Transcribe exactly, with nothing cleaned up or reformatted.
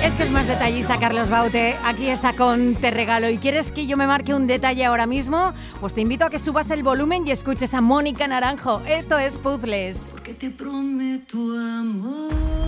Es que es más detallista, Carlos Baute. Aquí está con Te Regalo. ¿Y quieres que yo me marque un detalle ahora mismo? Pues te invito a que subas el volumen y escuches a Mónica Naranjo. Esto es Puzzles. Porque te prometo amor.